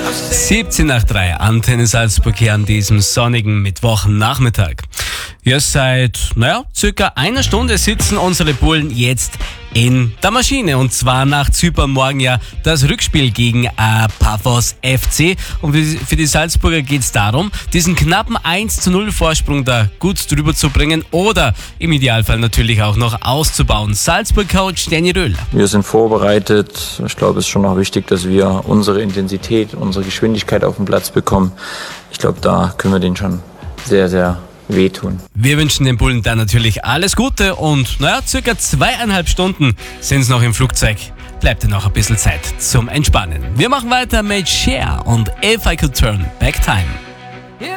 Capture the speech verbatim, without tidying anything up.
siebzehn nach drei, Antenne Salzburg hier an diesem sonnigen Mittwochnachmittag. Ja, seit, naja, circa einer Stunde sitzen unsere Bullen jetzt in der Maschine. Und zwar nach Zypern morgen ja das Rückspiel gegen äh, Paphos F C. Und für die Salzburger geht es darum, diesen knappen eins zu null Vorsprung da gut drüber zu bringen oder im Idealfall natürlich auch noch auszubauen. Salzburg-Coach Danny Röhl. Wir sind vorbereitet. Ich glaube, es ist schon noch wichtig, dass wir unsere Intensität, unsere Geschwindigkeit auf den Platz bekommen. Ich glaube, da können wir den schon sehr, sehr wehtun. Wir wünschen den Bullen dann natürlich alles Gute und naja, circa zweieinhalb Stunden sind es noch im Flugzeug. Bleibt ja noch ein bisschen Zeit zum Entspannen. Wir machen weiter mit Cher und If I Could Turn Back Time.